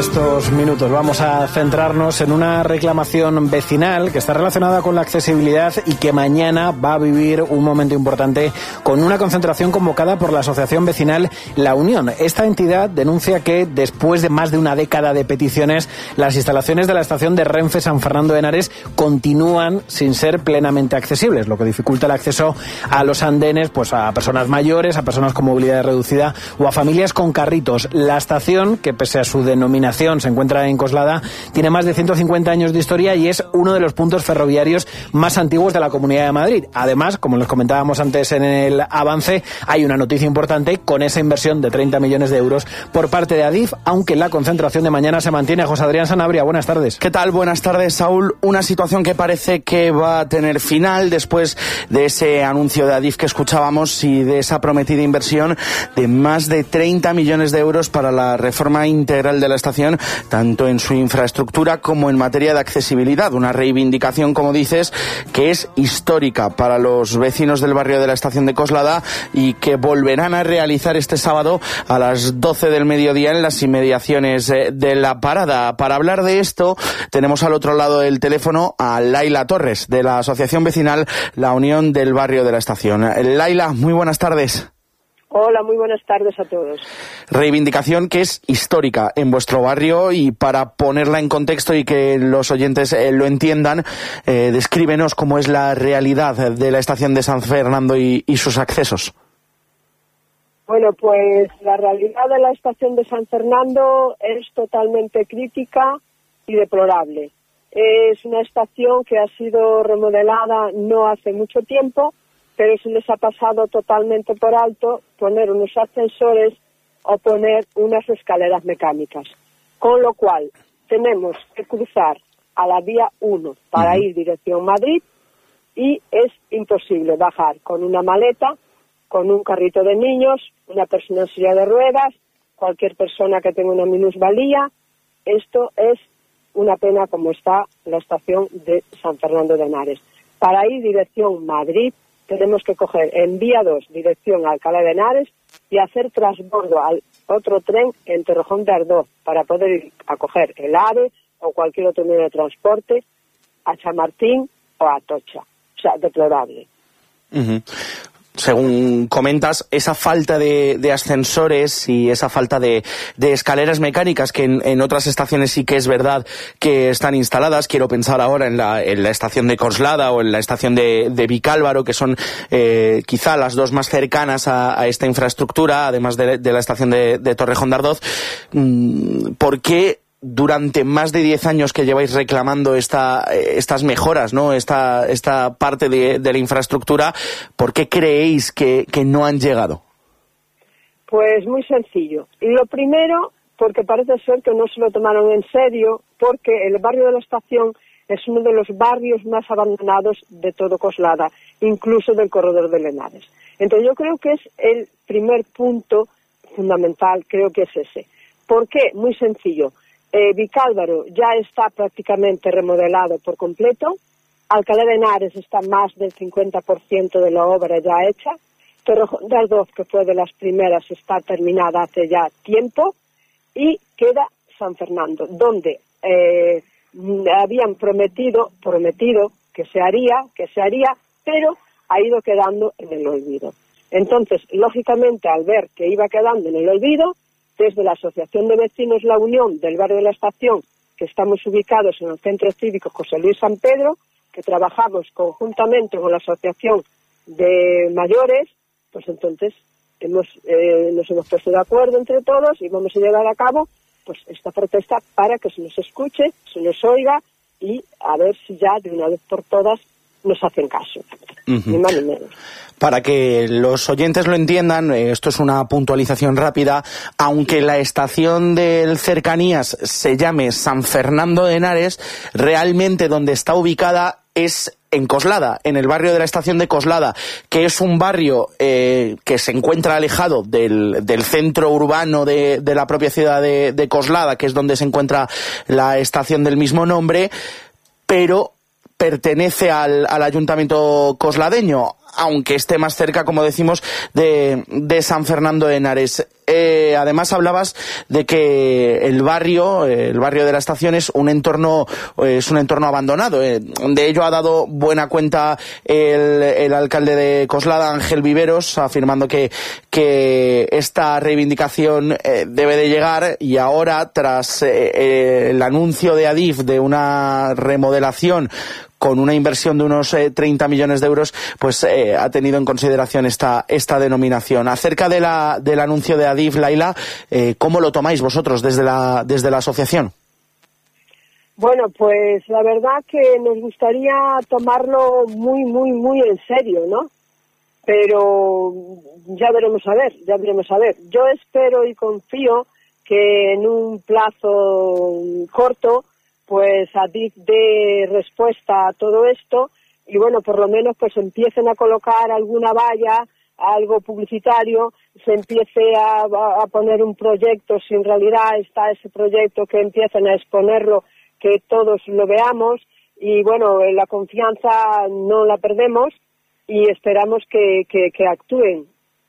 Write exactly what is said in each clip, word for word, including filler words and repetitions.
Estos minutos vamos a centrarnos en una reclamación vecinal que está relacionada con la accesibilidad y que mañana va a vivir un momento importante con una concentración convocada por la asociación vecinal La Unión. Esta entidad denuncia que después de más de una década de peticiones, las instalaciones de la estación de Renfe San Fernando de Henares continúan sin ser plenamente accesibles, lo que dificulta el acceso a los andenes pues a personas mayores, a personas con movilidad reducida o a familias con carritos. La estación, que pese a su denominación se encuentra en Coslada, tiene más de ciento cincuenta años de historia y es uno de los puntos ferroviarios más antiguos de la Comunidad de Madrid. Además, como les comentábamos antes en el avance, hay una noticia importante con esa inversión de treinta millones de euros por parte de Adif, aunque la concentración de mañana se mantiene. José Adrián Sanabria, buenas tardes. ¿Qué tal? Buenas tardes, Saúl. Una situación que parece que va a tener final después de ese anuncio de Adif que escuchábamos y de esa prometida inversión de más de treinta millones de euros para la reforma integral de la estación, tanto en su infraestructura como en materia de accesibilidad. Una reivindicación, como dices, que es histórica para los vecinos del barrio de la estación de Coslada y que volverán a realizar este sábado a las doce del mediodía en las inmediaciones de la parada. Para hablar de esto, tenemos al otro lado del teléfono a Laila Torres, de la asociación vecinal La Unión del barrio de la estación. Laila, muy buenas tardes. Hola, muy buenas tardes a todos. Reivindicación que es histórica en vuestro barrio, y para ponerla en contexto y que los oyentes eh, lo entiendan, eh, descríbenos cómo es la realidad de la estación de San Fernando y, y sus accesos. Bueno, pues la realidad de la estación de San Fernando es totalmente crítica y deplorable. Es una estación que ha sido remodelada no hace mucho tiempo, pero se les ha pasado totalmente por alto poner unos ascensores o poner unas escaleras mecánicas. Con lo cual, tenemos que cruzar a la vía uno para uh-huh. ir dirección Madrid, y es imposible bajar con una maleta, con un carrito de niños, una persona en silla de ruedas, cualquier persona que tenga una minusvalía. Esto es una pena como está la estación de San Fernando de Henares. Para ir dirección Madrid, tenemos que coger en vía dos, dirección a Alcalá de Henares, y hacer transbordo al otro tren en Torrejón de Ardoz para poder ir a coger el AVE o cualquier otro medio de transporte a Chamartín o a Atocha. O sea, deplorable. Uh-huh. Según comentas, esa falta de, de ascensores y esa falta de, de escaleras mecánicas que en, en otras estaciones sí que es verdad que están instaladas. Quiero pensar ahora en la, en la estación de Coslada o en la estación de, de Vicálvaro, que son eh, quizá las dos más cercanas a, a esta infraestructura, además de, de la estación de, de Torrejón de Ardoz. ¿Por qué durante más de diez años que lleváis reclamando esta, estas mejoras, ¿no? Esta, esta parte de, de la infraestructura, ¿por qué creéis que, que no han llegado? Pues muy sencillo. Y lo primero, porque parece ser que no se lo tomaron en serio, porque el barrio de la estación es uno de los barrios más abandonados de todo Coslada, incluso del corredor de Henares. Entonces yo creo que es el primer punto fundamental, creo que es ese. ¿Por qué? Muy sencillo. Eh, Vicálvaro ya está prácticamente remodelado por completo. Alcalá de Henares está más del cincuenta por ciento de la obra ya hecha. Torrejón de Ardoz, que fue de las primeras, está terminada hace ya tiempo. Y queda San Fernando, donde eh, habían prometido, prometido que se haría, que se haría, pero ha ido quedando en el olvido. Entonces, lógicamente, al ver que iba quedando en el olvido, desde la Asociación de Vecinos La Unión del barrio de la estación, que estamos ubicados en el Centro Cívico José Luis San Pedro, que trabajamos conjuntamente con la Asociación de Mayores, pues entonces hemos, eh, nos hemos puesto de acuerdo entre todos y vamos a llevar a cabo pues esta protesta para que se nos escuche, se nos oiga y a ver si ya de una vez por todas nos hacen caso, uh-huh. ni más ni menos. Para que los oyentes lo entiendan, esto es una puntualización rápida. Aunque la estación del Cercanías se llame San Fernando de Henares, realmente donde está ubicada es en Coslada, en el barrio de la estación de Coslada, que es un barrio eh, que se encuentra alejado del, del centro urbano de, de la propia ciudad de, de Coslada, que es donde se encuentra la estación del mismo nombre, pero pertenece al, al ayuntamiento cosladeño. aunque esté más cerca, como decimos, de, de San Fernando de Henares. Eh, además hablabas de que el barrio, el barrio de la estación es un entorno, es un entorno abandonado. Eh. De ello ha dado buena cuenta el, el alcalde de Coslada, Ángel Viveros, afirmando que, que esta reivindicación eh, debe de llegar, y ahora, tras eh, eh, el anuncio de Adif de una remodelación con una inversión de unos eh, treinta millones de euros, pues eh, ha tenido en consideración esta esta denominación. Acerca de la del anuncio de Adif, Laila, eh, ¿cómo lo tomáis vosotros desde la desde la asociación? Bueno, pues la verdad que nos gustaría tomarlo muy, muy, muy en serio, ¿no? Pero ya veremos a ver, ya veremos a ver. Yo espero y confío que en un plazo corto pues Adif dé respuesta a todo esto y bueno, por lo menos pues empiecen a colocar alguna valla, algo publicitario, se empiece a, a poner un proyecto, si en realidad está ese proyecto, que empiecen a exponerlo, que todos lo veamos, y bueno, la confianza no la perdemos y esperamos que, que, que actúen.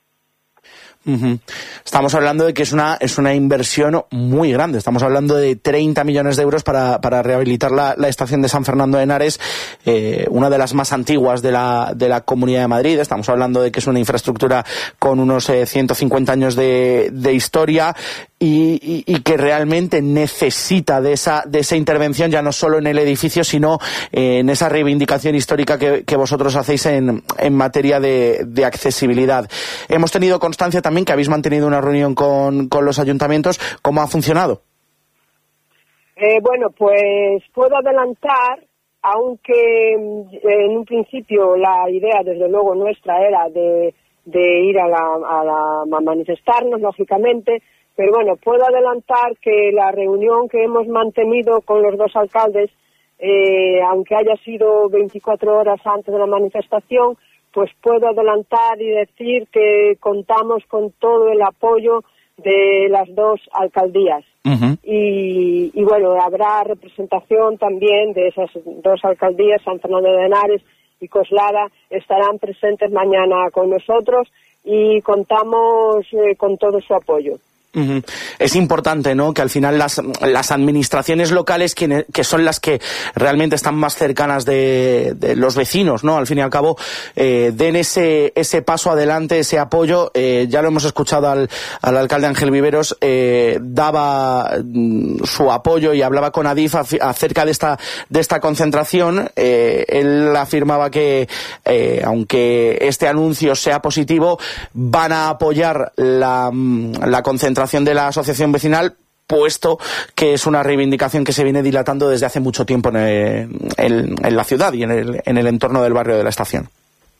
Uh-huh. Estamos hablando de que es una es una inversión muy grande. Estamos hablando de treinta millones de euros para, para rehabilitar la, la estación de San Fernando de Henares, eh, una de las más antiguas de la de la Comunidad de Madrid. Estamos hablando de que es una infraestructura con unos eh, ciento cincuenta años de, de historia y, y, y que realmente necesita de esa de esa intervención, ya no solo en el edificio, sino eh, en esa reivindicación histórica que, que vosotros hacéis en, en materia de, de accesibilidad. Hemos tenido constancia también que habéis mantenido una reunión con, con los ayuntamientos. ¿Cómo ha funcionado? Eh, bueno, pues puedo adelantar, aunque en un principio la idea, desde luego, nuestra era de, de ir a, la, a, la, a manifestarnos, lógicamente, pero bueno, puedo adelantar que la reunión que hemos mantenido con los dos alcaldes, eh, aunque haya sido veinticuatro horas antes de la manifestación, pues puedo adelantar y decir que contamos con todo el apoyo de las dos alcaldías. Uh-huh. y, y bueno, habrá representación también de esas dos alcaldías, San Fernando de Henares y Coslada, estarán presentes mañana con nosotros y contamos eh, con todo su apoyo. Uh-huh. Es importante, ¿no?, que al final las, las administraciones locales, que, que son las que realmente están más cercanas de, de los vecinos, ¿no?, al fin y al cabo, eh, den ese, ese paso adelante, ese apoyo. Eh, ya lo hemos escuchado al, al alcalde Ángel Viveros, eh, daba mm, su apoyo y hablaba con Adif acerca de esta, de esta concentración. Eh, él afirmaba que, eh, aunque este anuncio sea positivo, van a apoyar la, la concentración de la asociación vecinal, puesto que es una reivindicación que se viene dilatando desde hace mucho tiempo en, el, en, en la ciudad y en el, en el entorno del barrio de la estación.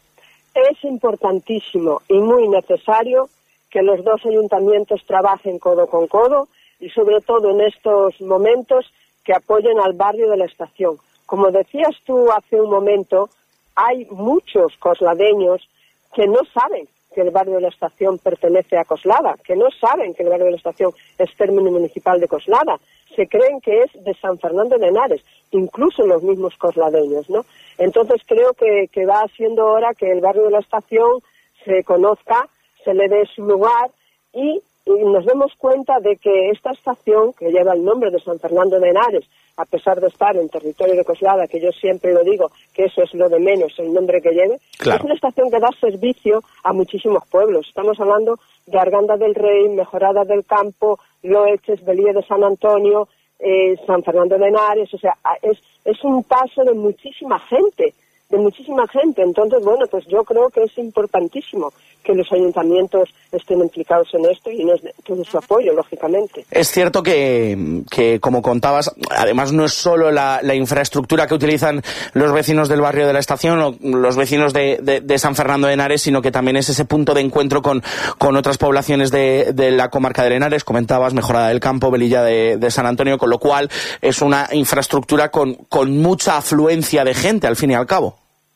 Es importantísimo y muy necesario que los dos ayuntamientos trabajen codo con codo y sobre todo en estos momentos que apoyen al barrio de la estación. Como decías tú hace un momento, hay muchos cosladeños que no saben que el barrio de la estación pertenece a Coslada, que no saben que el barrio de la estación es término municipal de Coslada, se creen que es de San Fernando de Henares, incluso los mismos cosladeños, ¿no? Entonces creo que, que va siendo hora que el barrio de la estación se conozca, se le dé su lugar y, y nos demos cuenta de que esta estación, que lleva el nombre de San Fernando de Henares, a pesar de estar en territorio de Coslada, que yo siempre lo digo, que eso es lo de menos, el nombre que lleve, claro, es una estación que da servicio a muchísimos pueblos. Estamos hablando de Arganda del Rey, Mejorada del Campo, Loeches, Belía de San Antonio, eh, San Fernando de Henares, o sea, es, es un paso de muchísima gente, de muchísima gente. Entonces, bueno, pues yo creo que es importantísimo que los ayuntamientos estén implicados en esto y nos den todo su apoyo, lógicamente. Es cierto que, que como contabas, además no es solo la, la infraestructura que utilizan los vecinos del barrio de la estación o los vecinos de, de, de San Fernando de Henares, sino que también es ese punto de encuentro con, con otras poblaciones de, de la comarca de Henares. Comentabas Mejorada del Campo, Velilla de, de San Antonio, con lo cual es una infraestructura con, con mucha afluencia de gente, al fin y al cabo.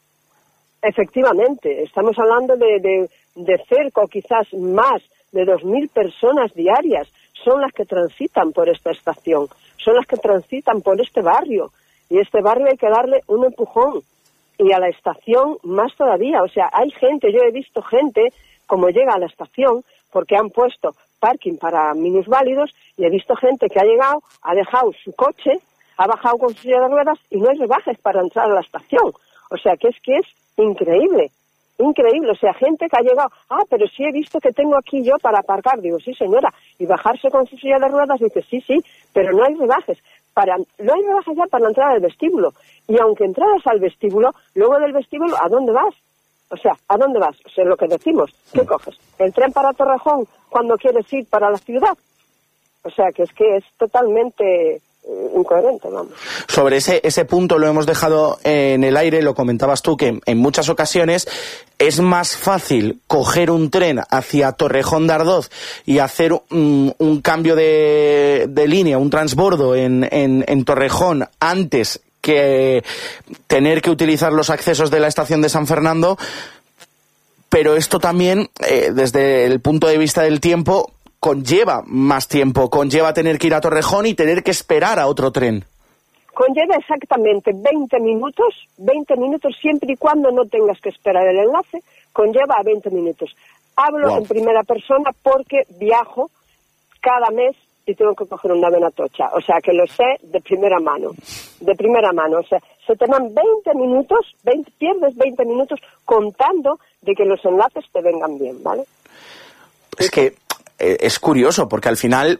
Efectivamente, estamos hablando de, de, de cerca o quizás más de dos mil personas diarias son las que transitan por esta estación, son las que transitan por este barrio, y este barrio hay que darle un empujón y a la estación más todavía. O sea, hay gente, yo he visto gente como llega a la estación porque han puesto parking para minusválidos y he visto gente que ha llegado, ha dejado su coche, ha bajado con su silla de ruedas y no hay rebajes para entrar a la estación. O sea, que es que es increíble, increíble. O sea, gente que ha llegado, ah, pero sí he visto que tengo aquí yo para aparcar. Digo, sí, señora. Y bajarse con su silla de ruedas, dice, sí, sí, pero no hay rebajes. Para, no hay rebajas ya para la entrada del vestíbulo. Y aunque entraras al vestíbulo, luego del vestíbulo, ¿a dónde vas? O sea, ¿a dónde vas? O sea, lo que decimos, ¿qué coges? ¿El tren para Torrejón cuando quieres ir para la ciudad? O sea, que es que es totalmente eh, incoherente, vamos. Sobre ese, ese punto lo hemos dejado en el aire, lo comentabas tú, que en muchas ocasiones es más fácil coger un tren hacia Torrejón de Ardoz y hacer un, un cambio de, de línea, un transbordo en, en, en Torrejón antes que tener que utilizar los accesos de la estación de San Fernando, pero esto también, eh, desde el punto de vista del tiempo, conlleva más tiempo, conlleva tener que ir a Torrejón y tener que esperar a otro tren. Conlleva exactamente veinte minutos, veinte minutos siempre y cuando no tengas que esperar el enlace, conlleva veinte minutos. Hablo wow. en primera persona porque viajo cada mes y tengo que coger una venatocha, o sea que lo sé de primera mano, de primera mano, o sea, se te dan veinte minutos, veinte, pierdes veinte minutos contando de que los enlaces te vengan bien, ¿vale? Es que eh, es curioso, porque al final,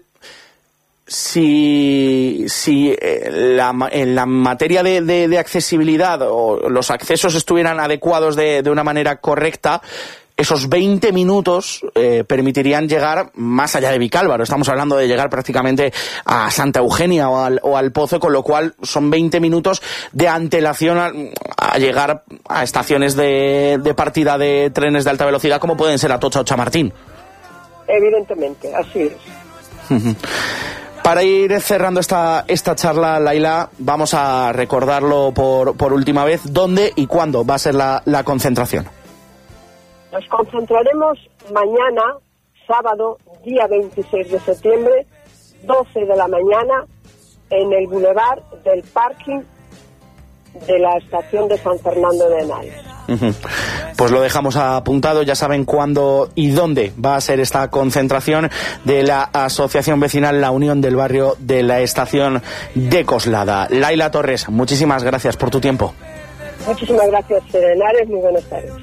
si, si eh, la, en la materia de, de, de accesibilidad o los accesos estuvieran adecuados de, de una manera correcta, esos veinte minutos eh, permitirían llegar más allá de Vicálvaro. Estamos hablando de llegar prácticamente a Santa Eugenia o al, o al Pozo, con lo cual son veinte minutos de antelación a, a llegar a estaciones de, de partida de trenes de alta velocidad como pueden ser Atocha o Chamartín. Evidentemente, así es. Para ir cerrando esta, esta charla, Laila, vamos a recordarlo por, por última vez. ¿Dónde y cuándo va a ser la, la concentración? Nos concentraremos mañana, sábado, día veintiséis de septiembre, doce de la mañana, en el bulevar del parking de la estación de San Fernando de Henares. Uh-huh. Pues lo dejamos apuntado, ya saben cuándo y dónde va a ser esta concentración de la Asociación Vecinal La Unión del Barrio de la Estación de Coslada. Laila Torres, muchísimas gracias por tu tiempo. Muchísimas gracias, Henares, muy buenas tardes.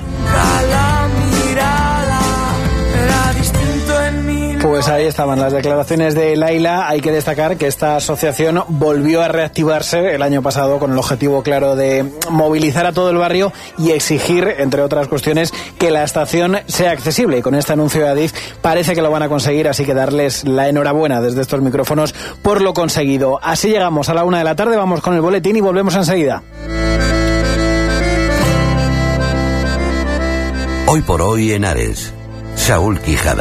Pues ahí estaban las declaraciones de Laila. Hay que destacar que esta asociación volvió a reactivarse el año pasado con el objetivo claro de movilizar a todo el barrio y exigir, entre otras cuestiones, que la estación sea accesible. Y con este anuncio de Adif parece que lo van a conseguir, así que darles la enhorabuena desde estos micrófonos por lo conseguido. Así llegamos a la una de la tarde, vamos con el boletín y volvemos enseguida. Hoy por hoy Henares, Saúl Quijada.